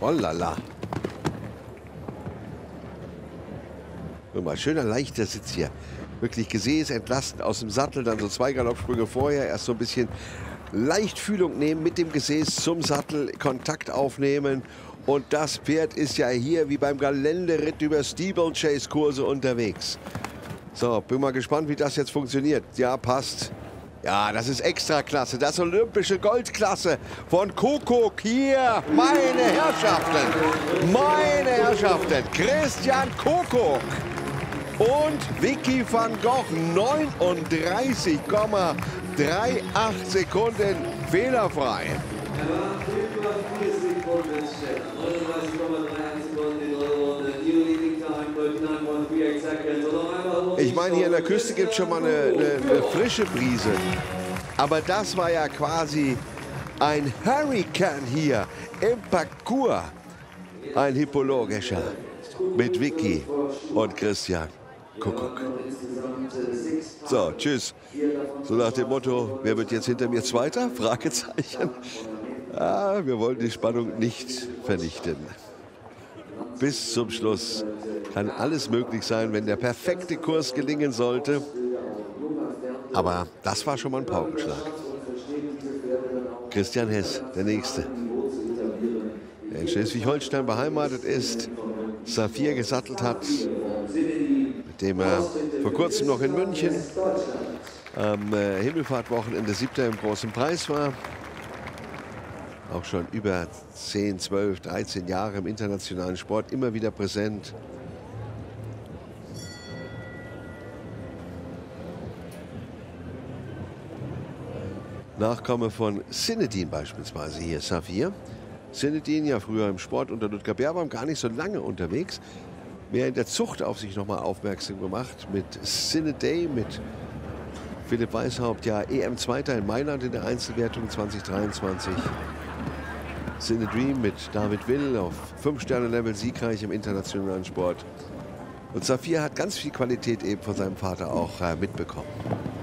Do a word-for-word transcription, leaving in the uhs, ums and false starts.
Oh lala. Guck mal, schöner, leichter Sitz hier. Wirklich gesäßentlastend aus dem Sattel, dann so zwei Galoppsprünge vorher. Erst so ein bisschen Leichtfühlung nehmen mit dem Gesäß zum Sattel, Kontakt aufnehmen. Und das Pferd ist ja hier wie beim Geländeritt über Steeplechase-Kurse unterwegs. So, bin mal gespannt, wie das jetzt funktioniert. Ja, passt. Ja, das ist Extraklasse. Das olympische Goldklasse von Kuckuck hier. Meine Herrschaften, meine Herrschaften. Christian Kuckuck und Vicky van Gogh. neununddreißig Komma achtundachtzig Sekunden fehlerfrei. Er war fünf Komma vier Sekunden schneller. neununddreißig Komma dreiundachtzig Sekunden in der Runde. You leading time, thirty-nine point three eight seconds. Ich meine, hier an der Küste gibt es schon mal eine, eine, eine frische Brise. Aber das war ja quasi ein Hurrikan hier im Parcours. Ein hippologischer mit Vicky und Christian Kuckuck. So, tschüss. So nach dem Motto, wer wird jetzt hinter mir Zweiter? Fragezeichen. Ah, wir wollen die Spannung nicht vernichten. Bis zum Schluss kann alles möglich sein, wenn der perfekte Kurs gelingen sollte. Aber das war schon mal ein Paukenschlag. Christian Hess, der Nächste. Der in Schleswig-Holstein beheimatet ist, Saphir gesattelt hat, mit dem er vor kurzem noch in München am äh, Himmelfahrtwochenende Siebter im Großen Preis war. Auch schon über zehn, zwölf, dreizehn Jahre im internationalen Sport, immer wieder präsent. Nachkomme von Zinedine beispielsweise hier, Saphir. Zinedine ja früher im Sport unter Ludger Beerbaum gar nicht so lange unterwegs. Mehr in der Zucht auf sich nochmal aufmerksam gemacht mit Cineday, mit Philipp Weishaupt, ja E M-Zweiter in Mailand in der Einzelwertung zwanzig dreiundzwanzig. Cinedream mit David Will auf fünf Sterne Level siegreich im internationalen Sport. Und Saphir hat ganz viel Qualität eben von seinem Vater auch äh, mitbekommen.